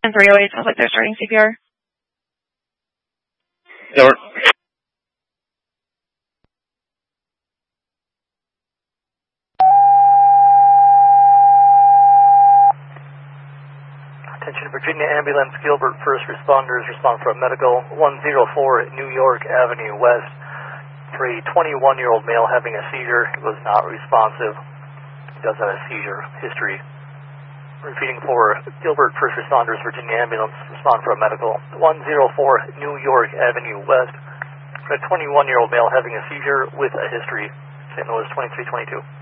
And 308 sounds like they're starting CPR. Over. Attention Virginia Ambulance, Gilbert First Responders, respond for a medical 104 New York Avenue West for a 21-year-old male having a seizure. He was not responsive. He does have a seizure history. Repeating for Gilbert First Responders, Virginia Ambulance, respond for a medical 104 New York Avenue West for a 21-year-old male having a seizure with a history. St. Louis 2322.